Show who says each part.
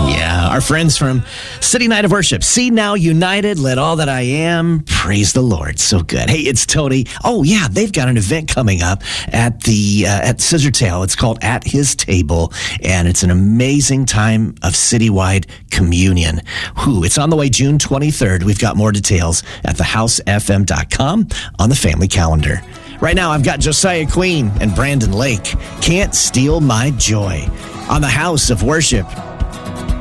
Speaker 1: Yeah, our friends from City Night of Worship. See Now United, Let All That I Am, Praise the Lord. So good. Hey, it's Tony. Oh, yeah, they've got an event coming up at Scissortail. It's called At His Table, and it's an amazing time of citywide communion. It's on the way June 23rd. We've got more details at thehousefm.com on the family calendar. Right now, I've got Josiah Queen and Brandon Lake. Can't Steal My Joy on the House of Worship.